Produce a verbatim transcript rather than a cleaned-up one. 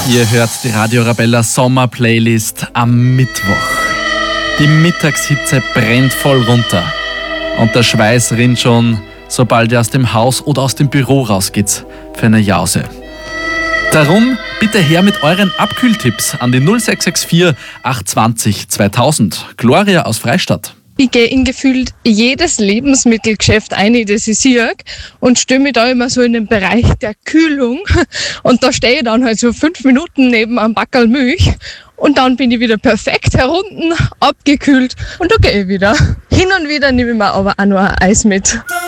Ihr hört die Radio Arabella Sommer-Playlist am Mittwoch. Die Mittagshitze brennt voll runter und der Schweiß rinnt schon, sobald ihr aus dem Haus oder aus dem Büro rausgeht für eine Jause. Darum bitte her mit euren Abkühltipps an die null sechs sechs vier acht zwei null zweitausend. Gloria aus Freistadt. Ich gehe in gefühlt jedes Lebensmittelgeschäft ein, das ich sehe, und stelle mich da immer so in den Bereich der Kühlung. Und da stehe ich dann halt so fünf Minuten neben einem Backerl Milch und dann bin ich wieder perfekt herunten, abgekühlt und da gehe ich wieder. Hin und wieder nehme ich mir aber auch noch ein Eis mit.